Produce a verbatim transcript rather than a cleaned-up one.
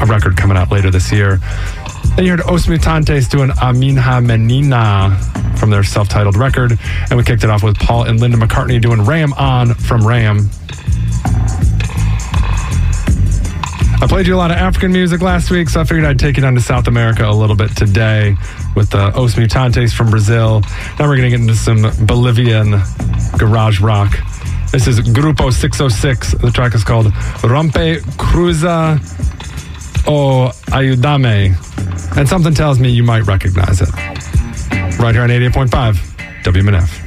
a record coming out later this year. Then you heard Os Mutantes doing A Minha Menina from their self-titled record. And we kicked it off with Paul and Linda McCartney doing Ram On from Ram. I played you a lot of African music last week, so I figured I'd take it on to South America a little bit today with uh, Os Mutantes from Brazil. Now we're going to get into some Bolivian garage rock. This is Grupo six oh six. The track is called Rompe Cruza o Ayúdame. And something tells me you might recognize it. Right here on eighty-eight point five W M N F.